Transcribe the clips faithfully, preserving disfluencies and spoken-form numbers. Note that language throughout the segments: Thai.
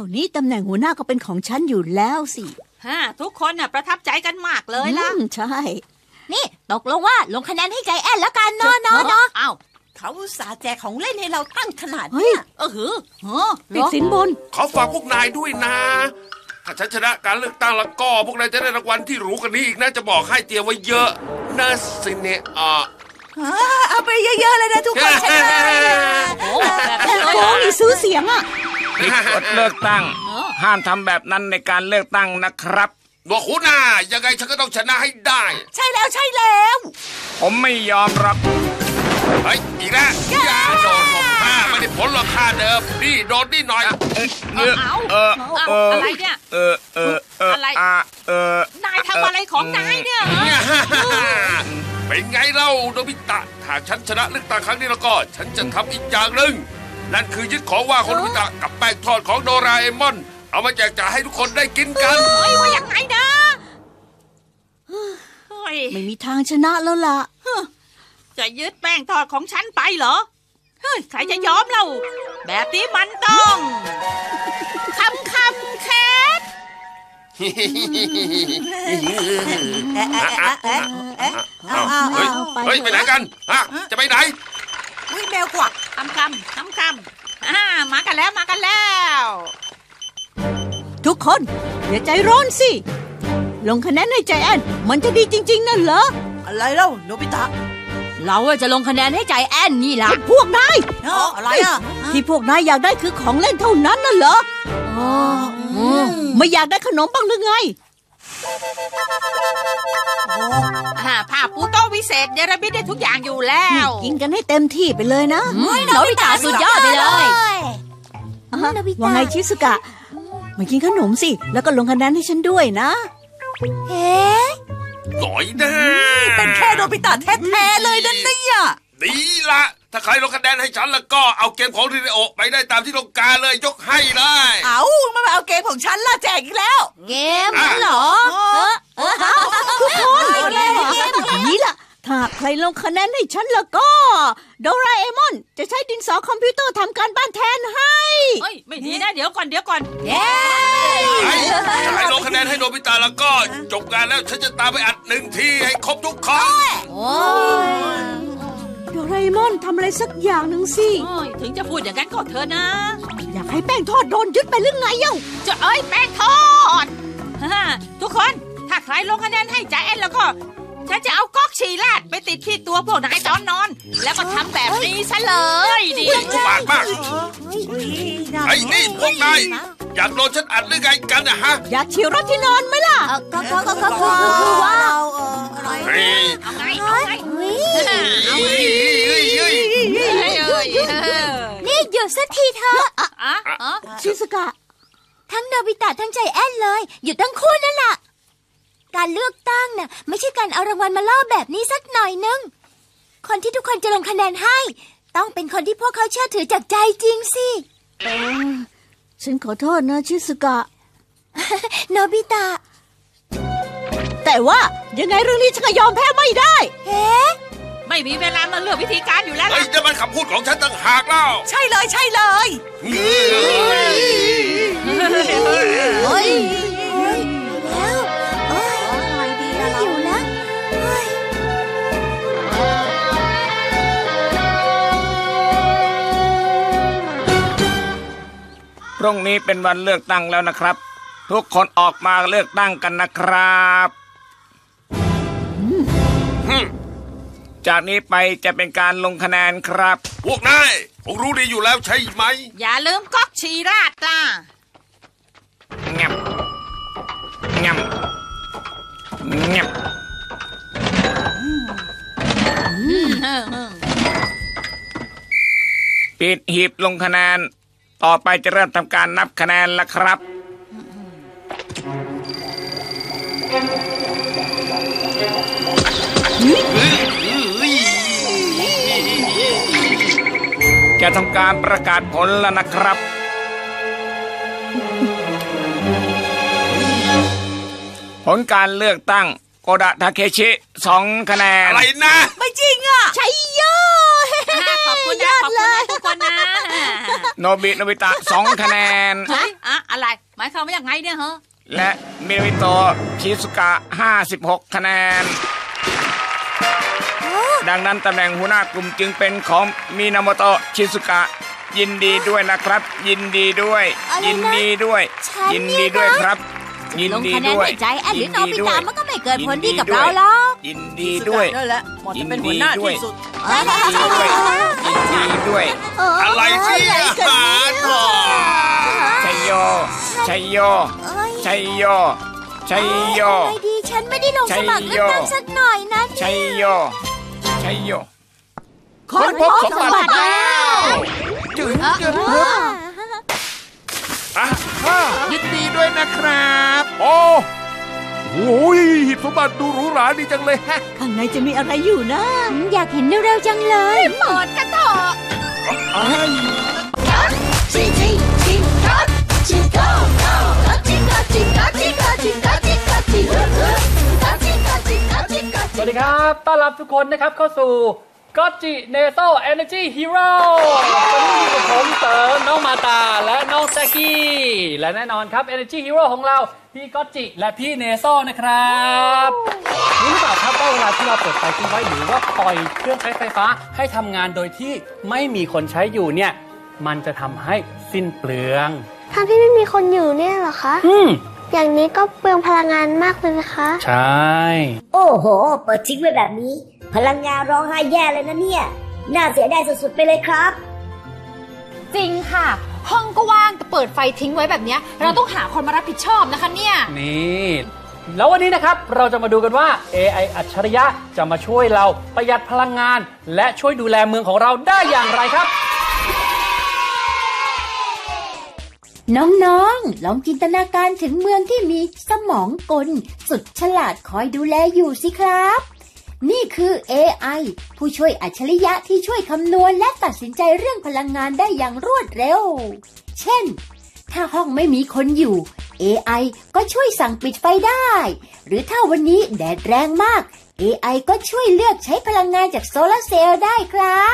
าวนี้ตำแหน่งหัวหน้าก็เป็นของฉันอยู่แล้วสิฮะทุกคนน่ะประทับใจกันมากเลยล่ะใช่นี่ตกลงว่าลงคะแนนให้ใจแอนแล้วกันเนาะเนาะเนาะอ้าวเขาอุตส่าห์แจกของเล่นให้เราตั้งขนาดนี้เออหือเฮ้อติดสินบนเขาฝากพวกนายด้วยนะถ้าฉันชนะการเลือกตั้งแล้วก็พวกนายจะได้รางวัลที่หรูกว่านี้อีกนะจะบอกให้เตรียมไว้เยอะนะสิเนี่ยอ่ะเอาไปเยอะๆเลยนะทุกคนชนะโอ้แบบโอ้มีซื้อเสียงอ่ะผิดกฎเลือกตั้งห้ามทำแบบนั้นในการเลือกตั้งนะครับบอกคุณน่ะยังไงฉันก็ต้องชนะให้ได้ใช่แล้วใช่แล้วผมไม่ยอมรับเฮ้ยอีกแล้วอย่าโดนลงค่าไม่ได้ผลหรอกค่าเดิมนี่โดนนี่หน่อยเออเออเอออะไรเนี่ยเออเออเอออะไรเออนายทำอะไรของนายเนี่ยเป็นไงเล่าโนบิตะถ้าฉันชนะเลือกตั้งครั้งนี้แล้วก็ฉันจะทำอีกอย่างหนึ่งนั่นคือยึดของว่าของโนบิตะกับแป้งทอดของโดราเอมอนเอามาแจกจ่ายให้ทุกคนได้กินกันเฮ้ยว่ายังไงนะไม่มีทางชนะแล้วล่ะจะยึดแป้งทอดของฉันไปเหรอเฮ้ยใครจะยอมเราแบบนี้มันต้องคำคำแคทเฮ้ยไปไหนกันฮะจะไปไหนวิ่งแมวกวักคำคำคำคำอ่ามากันแล้วมากันแล้วทุกคนอย่าใจร้อนสิลงคะแนนให้ใจแอนมันจะดีจริงๆนั่นเหรออะไรเล่าโนบิตะเราจะลงคะแนนให้ใจแอนนี่ล่ะพวกนายอะไรอ่ะที่พวกนายอยากได้คือของเล่นเท่านั้นน่ะเหรออ๋อไม่อยากได้ขนมบ้างหรือไงอ่าผ้าปูโต๊ะวิเศษเนรมิตได้ทุกอย่างอยู่แล้วกินกันให้เต็มที่ไปเลยนะโนบิตะสุดยอดไปเลยว่าไงชิสุกะมากินขนมสิแล้วก็ลงคะแนนให้ฉันด้วยนะเอ๊ะหน่อยนะเป็นแค่โนบิตะแท้ๆเลยนั่นเนี่ยดีละถ้าใครลงคะแนนให้ฉันแล้วก็เอาเกมของริเดโอไปได้ตามที่ต้องการเลยยกให้เลยเอามาเอาเกมของฉันล่ะแจกอีกแล้วเกมนั่นเหรอทุกคนนี่ล่ะถ้าใครลงคะแนนให้ฉันแล้วก็โดราเอมอนจะใช้ดินสอคอมพิวเตอร์ทำการบ้านแทนให้เฮ้ยไม่ดีนะเดี๋ยวก่อนเดี๋ยวก่อนเย้ถ้าใครลงคะแนนให้โนบิตะแล้วก็จบงานแล้วฉันจะตามไปอัดหนึ่งทีให้ครบทุกคนโดราเอมอนทำอะไรสักอย่างหนึ่งสิถึงจะพูดอย่างนั้นก็เถอะนะอยากให้แป้งทอดโดนยึดไปหรือไงเอ้าจะเอ้ยแป้งทอดทุกคนถ้าใครลงคะแนนให้ใจแอนแล้วก็ฉันจะเอาก๊อกฉี่ลาดไปติดที่ตัวพวกนายตอนนอนแล้วก็ทำแบบนี้ซะเลยดีอุบาทมากไอ้นี่พวกนายอยากโดนฉันอัดหรือไงกันนะฮะอยากฉี่รถที่นอนไหมล่ะก็ก็ก็ก็คือว่าเอาไงเอาไงนี่หยุดสักทีเถอะชิซุกะทั้งโนบิตะทั้งใจแอนเลยหยุดทั้งคู่นั่นแหละการเลือกตั้งน่ะไม่ใช่การเอารางวัลมาล่อแบบนี้สักหน่อยนึงคนที่ทุกคนจะลงคะแนนให้ต้องเป็นคนที่พวกเขาเชื่อถือจากใจจริงสิเออฉันขอโทษนะชิซุกะโนบิตะแต่ว่ายังไงเรื่องนี้ฉันก็ยอมแพ้ไม่ได้เฮ้ไม่มีเวลามาเลือกวิธีการอยู่แล้วเฮ้ยจะมันคำพูดของฉันต่างหากแล้วใช่เลยใช่เลยเฮ้ยแล้วอะไรดีล่ะอยู่นะพรุ่งนี้เป็นวันเลือกตั้งแล้วนะครับทุกคนออกมาเลือกตั้งกันนะครับจากนี้ไปจะเป็นการลงคะแนนครับพวกนายคงรู้ดีอยู่แล้วใช่ไหมอย่าลืมก๊อกฉี่ราดล่ะงับงับงับปิดหีบลงคะแนนต่อไปจะเริ่มทำการนับคะแนนแล้วครับจะทำการประกาศผลแล้วนะครับผลการเลือกตั้งโกดะทาเคชิสองคะแนนอะไรนะไม่จริงอ่ะใช่โยขอบคุณยอดเลยทุกคนนะโนบิโนบิตะสองคะแนนเฮ้ยอะอะไรหมายความว่าอย่างไงเนี่ยเหรอและมินามิโตะชิซุกะห้าสิบหกคะแนนดังนั้นตำแหน่งหัวหน้ากลุ่มจึงเป็นของมินาโมโตะชิซุกะยินดีด้วยนะครับ ยินดีด้วย ยินดีด้วย ยินดีด้วยครับ ยินลงดีคะแนนด้วยให้ใจแอนหรือโนบิตะมันก็ไม่เกิดผลดีกับยินดีด้วยเราหรอกยินดีด้วยนั่นแหละเหมาะจะเป็นหัวหน้าที่สุดยินดีด้วยยินดีด้วยอะไรเนี่ยหาก่อนชัยโยชัยโยเอ้ยชัยโยชัยโยอะไรดีฉันไม่ได้ลงสมัครเลือกตั้งสักหน่อยนะชัยโยชัยโยค้นพบสมบัติแล้วจึงจึงอ่ะยินดีด้วยนะครับโอ้โหหีบสมบัติดูหรูหราดีจังเลยฮะข้างในจะมีอะไรอยู่นะอยากเห็นเร็วๆจังเลยเปิดกันเถอะสวัสดีครับ ต้อนรับทุกคนนะครับเข้าสู่ก็จิเนโซเอเนจีฮีโร่วันนี้อยู่กับผมเต๋อน้องมาตาและน้องแซกกี้และแน่นอนครับ Energy Hero ของเราพี่ก็จิและพี่เนโซนะครับรู้หรือเปล่าครับว่าเวลาที่เราเปิดไฟทิ้งไว้หรือว่าปล่อยเครื่องใช้ไฟฟ้าให้ทำงานโดยที่ไม่มีคนใช้อยู่เนี่ยมันจะทำให้สิ้นเปลืองทางที่ไม่มีคนอยู่เนี่ยเหรอคะอืมอย่างนี้ก็เปลืองพลังงานมากเลยนะคะใช่โอ้โห เปิดทิ้งไว้แบบนี้ พลังงานร้องไห้แย่เลยนะเนี่ย น่าเสียดายสุดๆไปเลยครับจริงค่ะ ห้องก็ว่างแต่เปิดไฟทิ้งไว้แบบนี้เราต้องหาคนมารับผิดชอบนะคะเนี่ยนี่แล้ววันนี้นะครับเราจะมาดูกันว่า เอ ไอ อัจฉริยะจะมาช่วยเราประหยัดพลังงาน และช่วยดูแลเมืองของเราได้อย่างไรครับน้องๆ ลองจินตนาการถึงเมืองที่มีสมองกลสุดฉลาดคอยดูแลอยู่สิครับ นี่คือ เอ ไอ ผู้ช่วยอัจฉริยะที่ช่วยคำนวณและตัดสินใจเรื่องพลังงานได้อย่างรวดเร็ว เช่น ถ้าห้องไม่มีคนอยู่ เอ ไอ ก็ช่วยสั่งปิดไฟได้ หรือถ้าวันนี้แดดแรงมาก เอ ไอ ก็ช่วยเลือกใช้พลังงานจากโซลาร์เซลล์ได้ครับ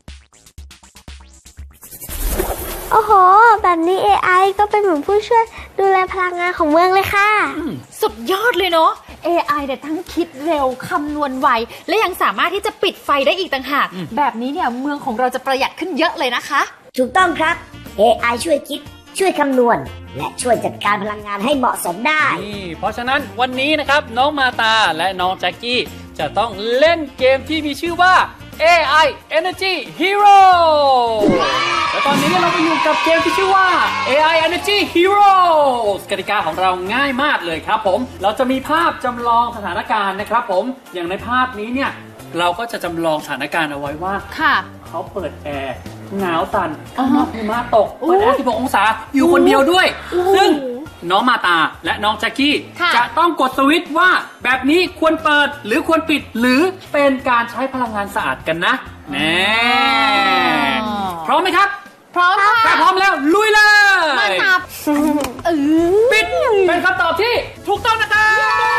โอ้โห แบบนี้ เอ ไอ ก็เป็นเหมือนผู้ช่วยดูแลพลังงานของเมืองเลยค่ะสุดยอดเลยเนาะ เอ ไอ เนี่ยทั้งคิดเร็วคำนวณไวและยังสามารถที่จะปิดไฟได้อีกต่างหากแบบนี้เนี่ยเมืองของเราจะประหยัดขึ้นเยอะเลยนะคะถูกต้องครับ เอ ไอ ช่วยคิด ช่วยคำนวณ และช่วยจัดการพลังงานให้เหมาะสมได้นี่เพราะฉะนั้นวันนี้นะครับน้องมาตาและน้องแจ็คกี้จะต้องเล่นเกมที่มีชื่อว่า เอ ไอ Energy Hero และตอนนี้เราไปอยู่กับเกมที่ชื่อว่า เอ ไอ Energy Hero กติกาของเราง่ายมากเลยครับผมเราจะมีภาพจำลองสถานการณ์นะครับผมอย่างในภาพนี้เนี่ยเราก็จะจำลองสถานการณ์เอาไว้ว่าค่ะเขาเปิดแอร์หนาวสั่นข้างนอกหิมะตกเปิดแอร์สิบหกองศาอยู่คนเดียวด้วยซึ่งน้องมาตาและน้องแจ็คกี้จะต้องกดสวิตช์ว่าแบบนี้ควรเปิดหรือควรปิดหรือเป็นการใช้พลังงานสะอาดกันนะแน่พร้อมไหมครับพร้อมค่ะถ้าพร้อมแล้วลุยเลยมาตับเออปิดเป็นคำตอบที่ถูกต้องนะครับ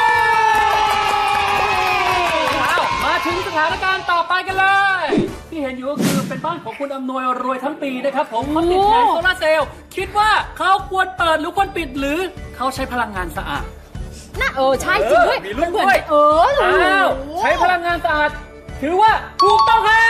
เอามาถึงสถานการณ์ต่อไปกันเลยที่เห็นอยู่ก็คือเป็นบ้านของคุณอำนวยรวยทั้งปีนะครับผมเขาติดแผงโซลาร์เซลล์คิดว่าเขาควรเปิดหรือควรปิดหรือเขาใช้พลังงานสะอาดน่าเออใช่จริงด้วยมีลูกด้วยเอออ้าวใช้พลังงานสะอาดถือว่าถูกต้องครับ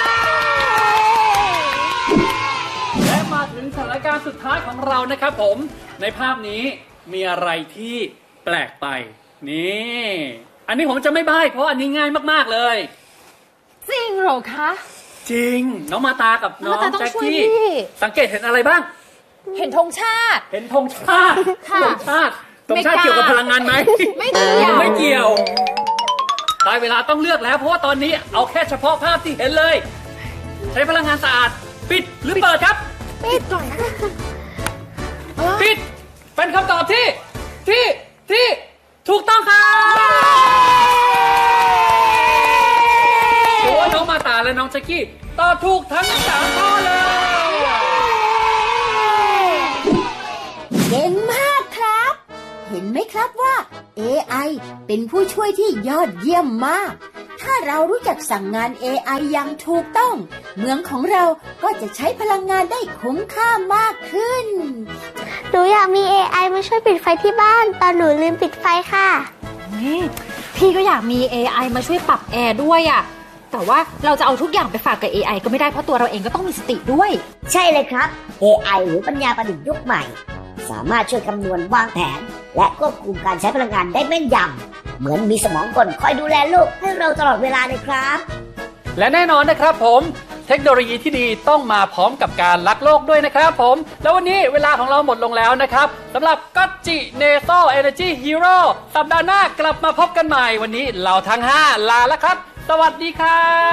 และมาถึงสถานการณ์สุดท้ายของเรานะครับผมในภาพนี้มีอะไรที่แปลกไปนี่อันนี้ผมจะไม่ใบ้เพราะอันนี้ง่ายมากๆเลยจริงเหรอคะจริงน้องมาตากับน้องแจ็คกี้สังเกตเห็นอะไรบ้างเห็นธงชาติเห็นธงชาติธงชาติธงชาติเกี่ยวกับพลังงานไหมไม่เกี่ยวไม่เกี่ยวได้เวลาต้องเลือกแล้วเพราะว่าตอนนี้เอาแค่เฉพาะภาพที่เห็นเลยใช้พลังงานสะอาดปิดหรือเปิดครับปิดก่อนปิดเป็นคำตอบที่ที่ที่ถูกต้องครับตัวน้องมาตาและน้องแจ็คกี้ตอบถูกทั้งสามข้อเลยเก่งมากครับเห็นไหมครับว่า เอ ไอ เป็นผู้ช่วยที่ยอดเยี่ยมมากทถ้าเรารู้จักสั่งงาน เอ ไอ อย่างถูกต้องเมืองของเราก็จะใช้พลังงานได้คุ้มค่ามากขึ้นหนูอยากมี เอ ไอ มาช่วยปิดไฟที่บ้านตอนหนูลืมปิดไฟค่ะพี่ก็อยากมี เอ ไอ มาช่วยปรับแอร์ด้วยอ่ะแต่ว่าเราจะเอาทุกอย่างไปฝากกับ เอ ไอ ก็ไม่ได้เพราะตัวเราเองก็ต้องมีสติด้วยใช่เลยครับ เอ ไอ หรือปัญญาประดิษฐ์ยุคใหม่สามารถช่วยคำนวณวางแผนและควบคุมการใช้พลังงานได้แม่นยำเหมือนมีสมองกลคอยดูแลโลกให้เราตลอดเวลาเลยครับและแน่นอนนะครับผมเทคโนโลยีที่ดีต้องมาพร้อมกับการรักโลกด้วยนะครับผมแล้ววันนี้เวลาของเราหมดลงแล้วนะครับสำหรับก็จิเนโซ Energy Hero สัปดาห์หน้ากลับมาพบกันใหม่วันนี้เราทั้งห้าลาแล้วครับสวัสดีครับ